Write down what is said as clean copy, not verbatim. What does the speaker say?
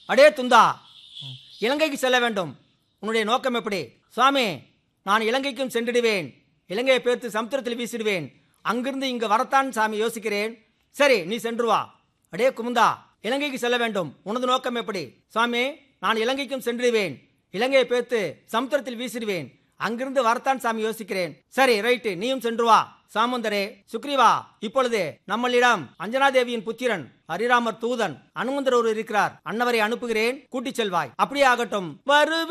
அடே துந்தா, இலங்கைக்கு செல்ல வேண்டும். உன்னுடைய நோக்கம் எப்படி? சுவாமி, நான் இலங்கைக்கும் சென்றிடுவேன். இலங்கையை பேர்த்து சமுத்திரத்தில் வீசிடுவேன். அங்கிருந்து இங்கு வரத்தான் சாமி யோசிக்கிறேன். சரி, நீ சென்று வா. அடே குமுந்தா, இலங்கைக்கு செல்ல வேண்டும். உனது நோக்கம் எப்படி? சுவாமி, நான் இலங்கைக்கும் சென்றிடுவேன். இலங்கையை பேர்த்து சமுத்திரத்தில் வீசிடுவேன். அங்கிருந்து வரத்தான் சாமி யோசிக்கிறேன். சரி, ரைட்டு, நீயும் சென்று வா. சாமுந்தரே, சுக்ரீவா, இப்பொழுது நம்மளிடம் அஞ்சனாதேவியின் புத்திரன் ஹரிராமர் தூதன் அனுமந்தர் ஒரு இருக்கிறார். அன்னவரை அனுப்புகிறேன், கூட்டிச் செல்வாய். அப்படியே ஆகட்டும். வருவே